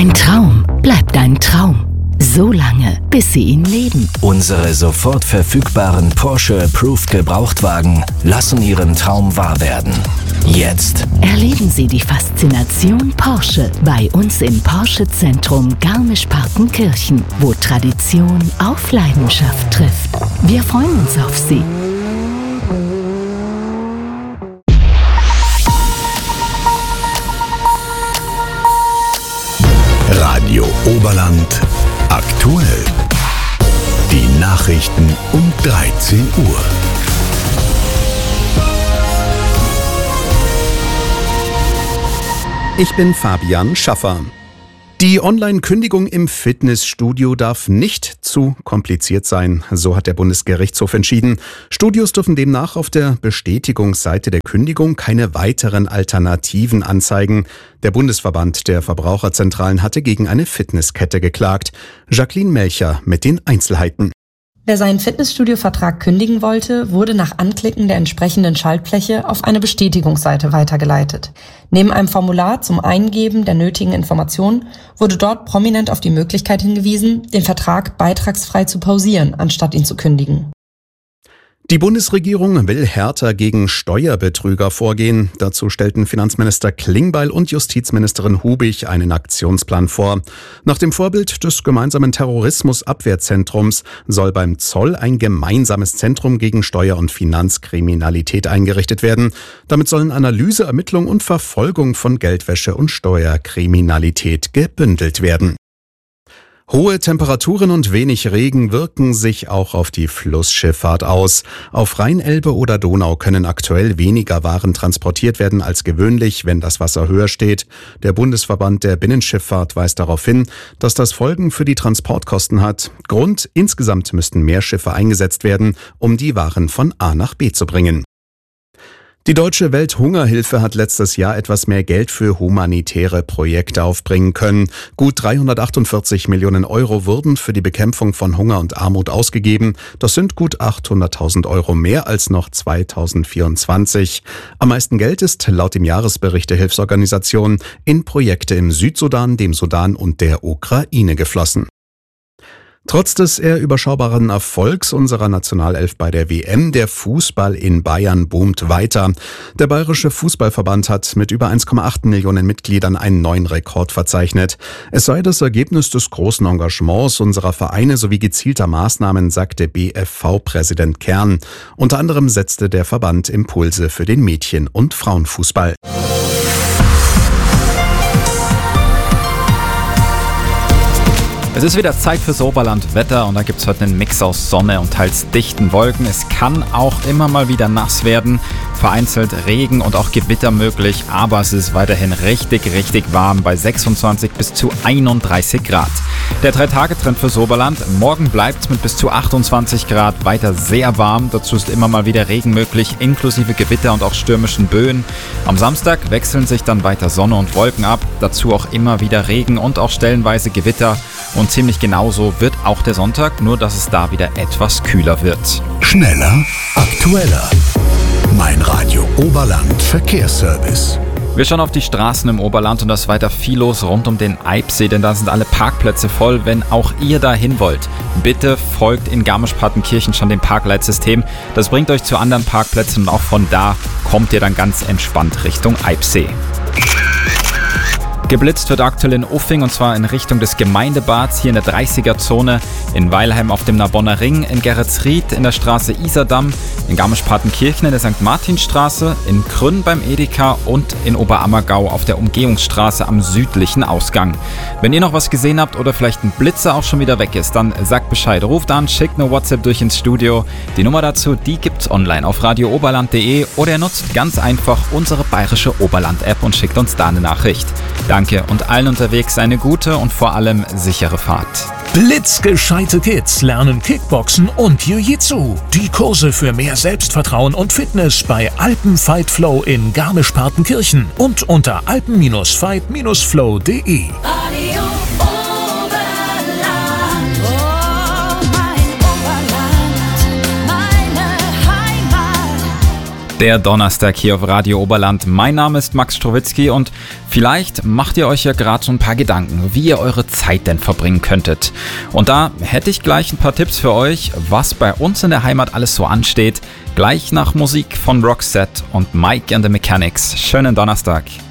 Ein Traum bleibt ein Traum. So lange, bis Sie ihn leben. Unsere sofort verfügbaren Porsche Approved Gebrauchtwagen lassen Ihren Traum wahr werden. Jetzt Erleben Sie die Faszination Porsche bei uns im Porsche Zentrum Garmisch-Partenkirchen, wo Tradition auf Leidenschaft trifft. Wir freuen uns auf Sie. Radio Oberland aktuell. Die Nachrichten um 13 Uhr. Ich bin Fabian Schaffer. Die Online-Kündigung im Fitnessstudio darf nicht zu kompliziert sein, so hat der Bundesgerichtshof entschieden. Studios dürfen demnach auf der Bestätigungsseite der Kündigung keine weiteren Alternativen anzeigen. Der Bundesverband der Verbraucherzentralen hatte gegen eine Fitnesskette geklagt. Jacqueline Melcher mit den Einzelheiten. Wer seinen Fitnessstudio-Vertrag kündigen wollte, wurde nach Anklicken der entsprechenden Schaltfläche auf eine Bestätigungsseite weitergeleitet. Neben einem Formular zum Eingeben der nötigen Informationen wurde dort prominent auf die Möglichkeit hingewiesen, den Vertrag beitragsfrei zu pausieren, anstatt ihn zu kündigen. Die Bundesregierung will härter gegen Steuerbetrüger vorgehen. Dazu stellten Finanzminister Klingbeil und Justizministerin Hubig einen Aktionsplan vor. Nach dem Vorbild des gemeinsamen Terrorismusabwehrzentrums soll beim Zoll ein gemeinsames Zentrum gegen Steuer- und Finanzkriminalität eingerichtet werden. Damit sollen Analyse, Ermittlung und Verfolgung von Geldwäsche und Steuerkriminalität gebündelt werden. Hohe Temperaturen und wenig Regen wirken sich auch auf die Flussschifffahrt aus. Auf Rhein-Elbe oder Donau können aktuell weniger Waren transportiert werden als gewöhnlich, wenn das Wasser höher steht. Der Bundesverband der Binnenschifffahrt weist darauf hin, dass das Folgen für die Transportkosten hat. Grund: insgesamt müssten mehr Schiffe eingesetzt werden, um die Waren von A nach B zu bringen. Die Deutsche Welthungerhilfe hat letztes Jahr etwas mehr Geld für humanitäre Projekte aufbringen können. Gut 348 Millionen Euro wurden für die Bekämpfung von Hunger und Armut ausgegeben. Das sind gut 800.000 Euro mehr als noch 2024. Am meisten Geld ist laut dem Jahresbericht der Hilfsorganisation in Projekte im Südsudan, dem Sudan und der Ukraine geflossen. Trotz des eher überschaubaren Erfolgs unserer Nationalelf bei der WM, der Fußball in Bayern boomt weiter. Der Bayerische Fußballverband hat mit über 1,8 Millionen Mitgliedern einen neuen Rekord verzeichnet. Es sei das Ergebnis des großen Engagements unserer Vereine sowie gezielter Maßnahmen, sagte BFV-Präsident Kern. Unter anderem setzte der Verband Impulse für den Mädchen- und Frauenfußball. Es ist wieder Zeit fürs Oberland-Wetter und da gibt es heute einen Mix aus Sonne und teils dichten Wolken. Es kann auch immer mal wieder nass werden, vereinzelt Regen und auch Gewitter möglich, aber es ist weiterhin richtig warm bei 26 bis zu 31 Grad. Der 3-Tage-Trend fürs Oberland: morgen bleibt es mit bis zu 28 Grad weiter sehr warm, dazu ist immer mal wieder Regen möglich, inklusive Gewitter und auch stürmischen Böen. Am Samstag wechseln sich dann weiter Sonne und Wolken ab, dazu auch immer wieder Regen und auch stellenweise Gewitter. Und ziemlich genauso wird auch der Sonntag, nur dass es da wieder etwas kühler wird. Schneller, aktueller. Mein Radio Oberland Verkehrsservice. Wir schauen auf die Straßen im Oberland und da ist weiter viel los rund um den Eibsee, denn da sind alle Parkplätze voll. Wenn auch ihr da hin wollt, bitte folgt in Garmisch-Partenkirchen schon dem Parkleitsystem. Das bringt euch zu anderen Parkplätzen und auch von da kommt ihr dann ganz entspannt Richtung Eibsee. Geblitzt wird aktuell in Uffing und zwar in Richtung des Gemeindebads hier in der 30er-Zone, in Weilheim auf dem Narbonner Ring, in Geretsried in der Straße Isardamm, in Garmisch-Partenkirchen in der St. Martinstraße, in Krünn beim Edeka und in Oberammergau auf der Umgehungsstraße am südlichen Ausgang. Wenn ihr noch was gesehen habt oder vielleicht ein Blitzer auch schon wieder weg ist, dann sagt Bescheid. Ruft an, schickt eine WhatsApp durch ins Studio. Die Nummer dazu, die gibt's online auf radiooberland.de oder ihr nutzt ganz einfach unsere bayerische Oberland-App und schickt uns da eine Nachricht. Danke und allen unterwegs eine gute und vor allem sichere Fahrt. Blitzgescheite Kids lernen Kickboxen und Jiu-Jitsu. Die Kurse für mehr Selbstvertrauen und Fitness bei Alpenfight Flow in Garmisch-Partenkirchen und unter alpen-fight-flow.de. Der Donnerstag hier auf Radio Oberland. Mein Name ist Max Strowitzki und vielleicht macht ihr euch ja gerade so ein paar Gedanken, wie ihr eure Zeit denn verbringen könntet. Und da hätte ich gleich ein paar Tipps für euch, was bei uns in der Heimat alles so ansteht. Gleich nach Musik von Roxette und Mike and the Mechanics. Schönen Donnerstag.